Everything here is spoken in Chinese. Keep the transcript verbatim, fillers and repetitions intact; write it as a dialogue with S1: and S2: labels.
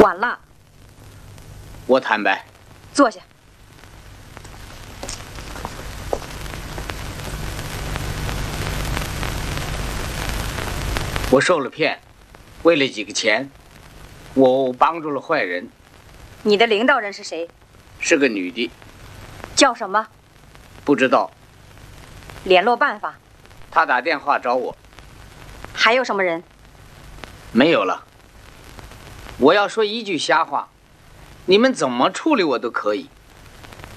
S1: 晚了。
S2: 我坦白。
S1: 坐下。
S2: 我受了骗，为了几个钱，我帮助了坏人。
S1: 你的领导人是谁？
S2: 是个女的。
S1: 叫什么？
S2: 不知道。
S1: 联络办法？
S2: 她打电话找我。
S1: 还有什么人？
S2: 没有了。我要说一句瞎话，你们怎么处理我都可以。